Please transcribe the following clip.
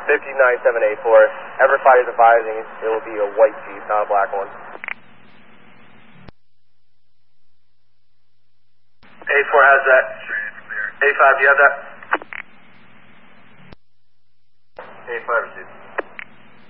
59784. Everybody is advising it will be a white Jeep, not a black one. A4 has that. A5, do you have that? A5 received.